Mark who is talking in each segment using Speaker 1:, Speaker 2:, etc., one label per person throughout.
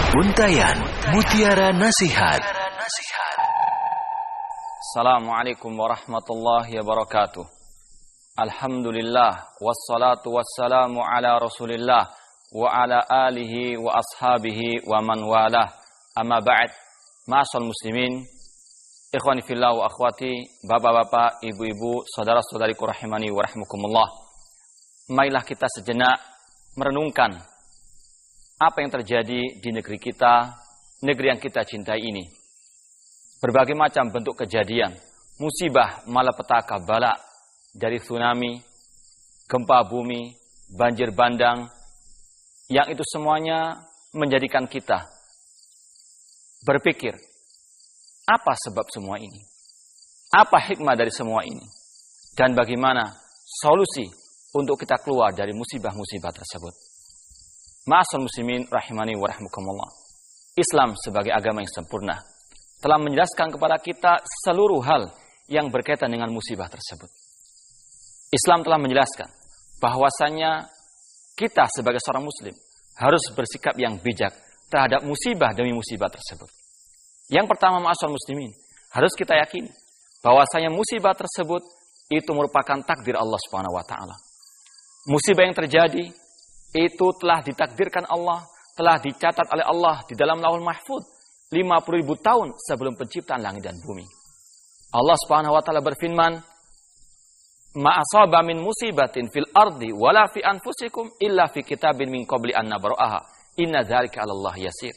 Speaker 1: Untayan Mutiara Nasihat.
Speaker 2: Assalamualaikum warahmatullahi wabarakatuh. Alhamdulillah wassalatu wassalamu ala Rasulillah wa ala alihi wa ashabihi wa man walah. Amma ba'd. Ma'asal muslimin, ikhwani fillah wa akhwati, bapak-bapak, ibu-ibu, saudara-saudariku rahimani wa rahmukumullah. Marilah kita sejenak merenungkan apa yang terjadi di negeri kita, negeri yang kita cintai ini. Berbagai macam bentuk kejadian, musibah, malapetaka, bala, dari tsunami, gempa bumi, banjir bandang, yang itu semuanya menjadikan kita berpikir, apa sebab semua ini? Apa hikmah dari semua ini? Dan bagaimana solusi untuk kita keluar dari musibah-musibah tersebut? Ma'asal muslimin rahimani wa rahmukumullah. Islam sebagai agama yang sempurna telah menjelaskan kepada kita seluruh hal yang berkaitan dengan musibah tersebut. Islam telah menjelaskan bahwasanya kita sebagai seorang muslim harus bersikap yang bijak terhadap musibah demi musibah tersebut. Yang pertama, ma'asal muslimin, harus kita yakini bahwasanya musibah tersebut itu merupakan takdir Allah Subhanahu wa taala. Musibah yang terjadi itu telah ditakdirkan Allah, telah dicatat oleh Allah di dalam Lauhul Mahfuz 50.000 tahun sebelum penciptaan langit dan bumi. Allah Subhanahu wa taala berfirman, "Ma asaba min musibatin fil ardi wala fi anfusikum illa fi kitabin min qabli an nabra'aha. Inna dzalika 'ala Allah yasir."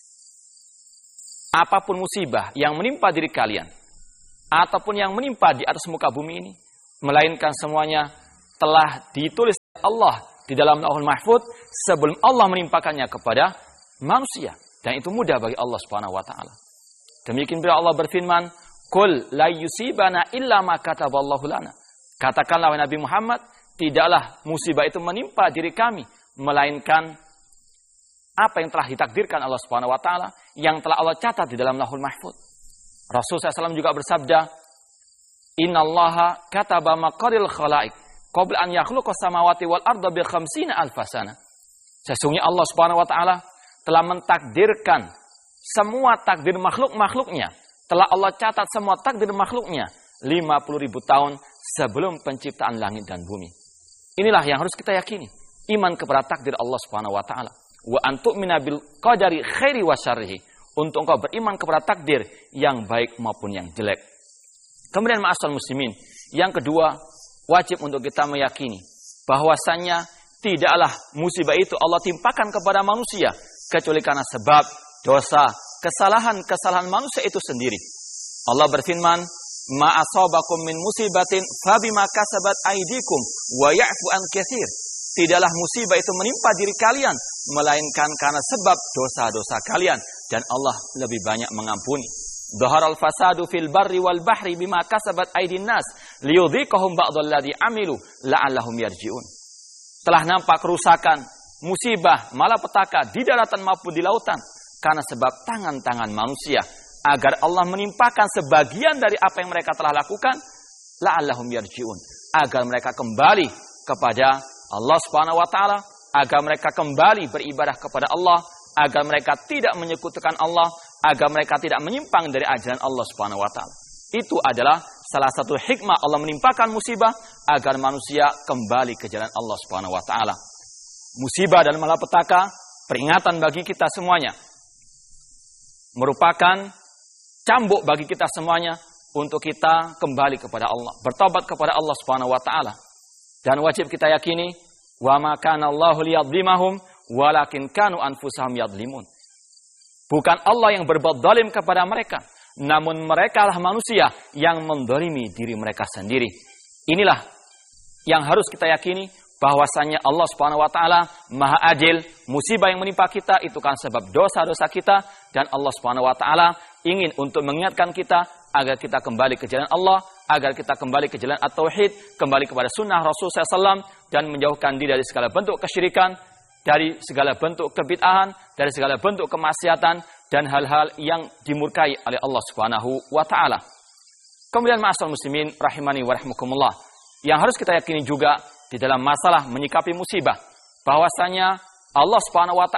Speaker 2: Apapun musibah yang menimpa diri kalian ataupun yang menimpa di atas muka bumi ini, melainkan semuanya telah ditulis Allah di dalam Lauhul Mahfuz sebelum Allah menimpakannya kepada manusia, dan itu mudah bagi Allah Subhanahu wa taala. Demikian pula Allah berfirman, "Qul la yusibana illa ma kataballahu lana." Katakanlah wahai Nabi Muhammad, tidaklah musibah itu menimpa diri kami melainkan apa yang telah ditakdirkan Allah Subhanahu wa taala, yang telah Allah catat di dalam Lauhul Mahfuz. Rasul SAW juga bersabda, "Innallaha kataba maqaril khalaiq qabla an yakhluqa samawati wal arda bi 50,000 sana." Sesungguhnya Allah Subhanahu wa taala telah mentakdirkan semua takdir makhluk-makhluknya. Telah Allah catat semua takdir makhluknya 50.000 tahun sebelum penciptaan langit dan bumi. Inilah yang harus kita yakini, iman kepada takdir Allah Subhanahu wa taala. Wa antu'mina bil qadari khairi wa syarrihi. Untuk engkau beriman kepada takdir yang baik maupun yang jelek. Kemudian ma'asal muslimin, yang kedua, wajib untuk kita meyakini bahwasannya tidaklah musibah itu Allah timpakan kepada manusia kecuali karena sebab dosa, kesalahan manusia itu sendiri. Allah berfirman, "Ma asabakum min musibatin fabima kasabat aydikum wa ya'fu an katsir." Tidaklah musibah itu menimpa diri kalian melainkan karena sebab dosa-dosa kalian, dan Allah lebih banyak mengampuni. Dhaharal fasadu fil barri wal bahri bima kasabat aydin nas liyudhiqahum ba'dalladzi amilu la'allahum yarji'un. Telah nampak kerusakan, musibah, malapetaka di daratan maupun di lautan karena sebab tangan-tangan manusia, agar Allah menimpakan sebagian dari apa yang mereka telah lakukan la'allahum yarji'un, agar mereka kembali kepada Allah Subhanahu wa taala, agar mereka kembali beribadah kepada Allah, agar mereka tidak menyekutukan Allah, agar mereka tidak menyimpang dari ajaran Allah Subhanahu wa taala. Itu adalah salah satu hikmah Allah menimpakan musibah agar manusia kembali ke jalan Allah Subhanahu wa taala. Musibah dan malapetaka peringatan bagi kita semuanya. Merupakan cambuk bagi kita semuanya untuk kita kembali kepada Allah, bertobat kepada Allah Subhanahu wa taala. Dan wajib kita yakini, wa ma kana Allahu liyadhlimahum walakin kanu anfusahum yadhlimun. Bukan Allah yang berbuat zalim kepada mereka, namun mereka lah manusia yang mendolimi diri mereka sendiri. Inilah yang harus kita yakini, bahwasannya Allah Subhanahu wa taala Maha Adil. Musibah yang menimpa kita itu kan sebab dosa-dosa kita, dan Allah Subhanahu wa taala ingin untuk mengingatkan kita agar kita kembali ke jalan Allah, agar kita kembali ke jalan at-tauhid, kembali kepada sunnah Rasul SAW, dan menjauhkan diri dari segala bentuk kesyirikan, dari segala bentuk kebid'ahan, dari segala bentuk kemaksiatan, dan hal-hal yang dimurkai oleh Allah Subhanahu wa taala. Kemudian ma'asal muslimin rahimani wa rahmukumullah, yang harus kita yakini juga di dalam masalah menyikapi musibah, bahwasanya Allah Subhanahu wa taala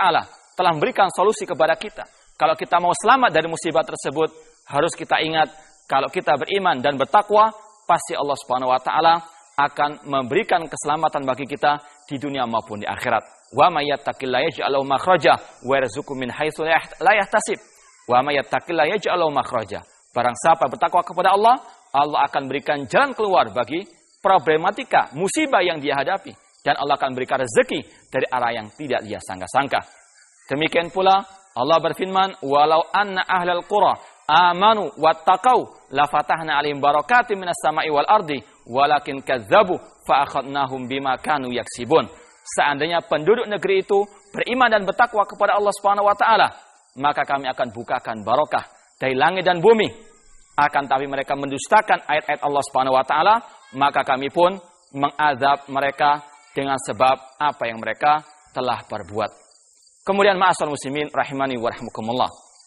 Speaker 2: telah memberikan solusi kepada kita. Kalau kita mau selamat dari musibah tersebut, harus kita ingat, kalau kita beriman dan bertakwa, pasti Allah Subhanahu wa taala akan memberikan keselamatan bagi kita di dunia maupun di akhirat. Wa may yattaqillaha yaj'al lahu makhraja wa yarzuqhu min haitsu la yahtasib. Wa may yattaqillaha yaj'al lahu makhraja. Barang siapa bertakwa kepada Allah, Allah akan berikan jalan keluar bagi problematika, musibah yang dia hadapi. Dan Allah akan berikan rezeki dari arah yang tidak dia sangka-sangka. Demikian pula Allah berfirman, walau anna ahlal qura amanu wattaqau la fatahna 'alaihim barakatin minas sama'i wal ardi walakin kadzabu fa akhadnahum bima kanu yaksibun. Seandainya penduduk negeri itu beriman dan bertakwa kepada Allah Subhanahu wa taala, maka kami akan bukakan barokah dari langit dan bumi. Akan tapi mereka mendustakan ayat-ayat Allah Subhanahu wa taala, maka kami pun mengazab mereka dengan sebab apa yang mereka telah perbuat. Kemudian ma'asal muslimin rahimani wa rahmukumullah.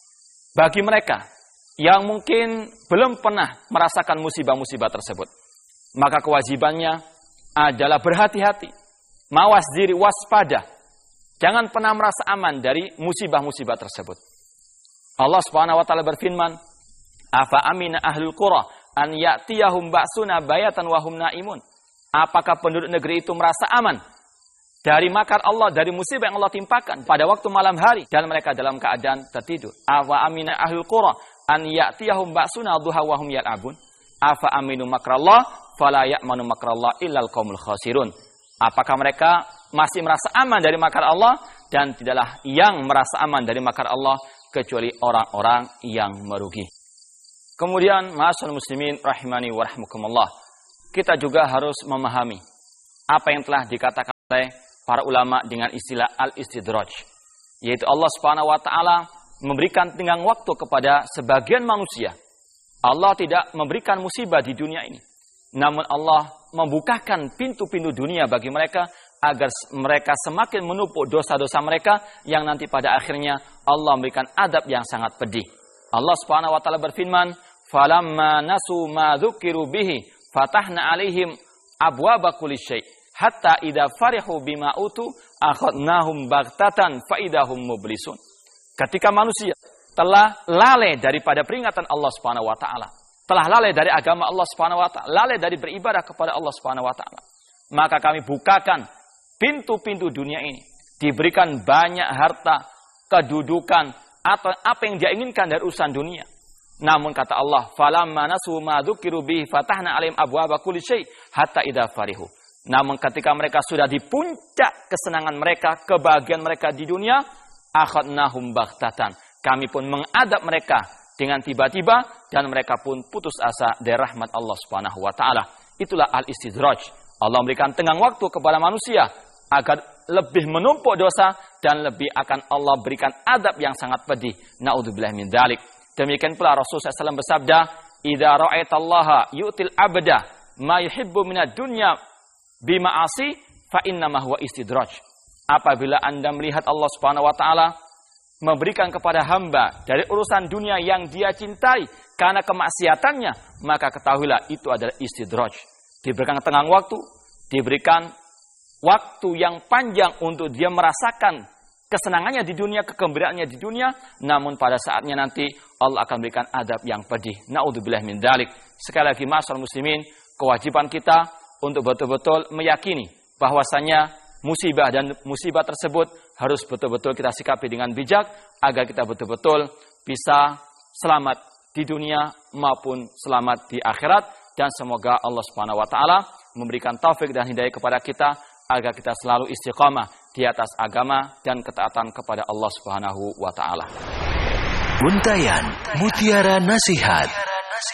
Speaker 2: Bagi mereka yang mungkin belum pernah merasakan musibah-musibah tersebut, maka kewajibannya adalah berhati-hati, mawas diri, waspada. Jangan pernah merasa aman dari musibah-musibah tersebut. Allah Subhanahu wa taala berfirman, "Afa amina ahlul qura an ya'tiyahum ba'suna bayatan wa hum naimun." Apakah penduduk negeri itu merasa aman dari makar Allah, dari musibah yang Allah timpakan pada waktu malam hari dan mereka dalam keadaan tertidur? Afa amina ahlul qura an ya'tiyahum ba'suna duha wa hum yal'abun. Afa aminu makrallah fala ya'manu makrallah illal qaumul khasirun. Apakah mereka masih merasa aman dari makar Allah? Dan tidaklah yang merasa aman dari makar Allah kecuali orang-orang yang merugi. Kemudian ma'asyiral muslimin rahimani wa rahmukumullah, kita juga harus memahami apa yang telah dikatakan oleh para ulama dengan istilah al-istidraj, yaitu Allah Subhanahu wa taala memberikan tenggang waktu kepada sebagian manusia. Allah tidak memberikan musibah di dunia ini, namun Allah membukakan pintu-pintu dunia bagi mereka agar mereka semakin menumpuk dosa-dosa mereka yang nanti pada akhirnya Allah memberikan adab yang sangat pedih. Allah Subhanahu wa taala berfirman, "Falamma nasu ma dzukiru bihi fatahna 'alaihim abwaaba kulli syai' hatta idza farihu bima utu akhadnahum baghtatan fa idahum mublisun." Ketika manusia telah lalai daripada peringatan Allah Subhanahu wa taala, telah lalai dari agama Allah Subhanahu wa taala, lalai dari beribadah kepada Allah Subhanahu wa taala, maka kami bukakan pintu-pintu dunia ini, diberikan banyak harta, kedudukan, atau apa yang dia inginkan dari urusan dunia. Namun kata Allah, falamma nasu ma dzukiru bihi fatahna 'alaihim abwaaba kulli syai' hatta idza farihu. Namun ketika mereka sudah di puncak kesenangan mereka, kebahagiaan mereka di dunia, akhadnahum baghtatan. Kami pun mengadab mereka dengan tiba-tiba dan mereka pun putus asa dari rahmat Allah Subhanahu wa taala. Itulah al-istidraj. Allah memberikan tenggang waktu kepada manusia agar lebih menumpuk dosa dan lebih akan Allah berikan adab yang sangat pedih. Na'udzubillah min dzalik. Demikian pula Rasulullah SAW bersabda, "Idza ra'aitallaha yu'til abda ma yuhibbu minad dunya bima'asi fa innama huwa istidraj." Apabila Anda melihat Allah Subhanahu wa taala memberikan kepada hamba dari urusan dunia yang dia cintai karena kemaksiatannya, maka ketahuilah itu adalah istidraj. Diberikan tenggang waktu, diberikan waktu yang panjang untuk dia merasakan kesenangannya di dunia, kegembiraannya di dunia, namun pada saatnya nanti Allah akan berikan adab yang pedih. Na'udzubillah min dzalik. Sekali lagi ma'asyiral muslimin, kewajiban kita untuk betul-betul meyakini bahwasanya musibah dan musibah tersebut harus betul-betul kita sikapi dengan bijak agar kita betul-betul bisa selamat di dunia maupun selamat di akhirat. Dan semoga Allah Subhanahu wa taala memberikan taufik dan hidayah kepada kita agar kita selalu istiqamah di atas agama dan ketaatan kepada Allah Subhanahu wa taala.
Speaker 1: Untayan Mutiara Nasihat.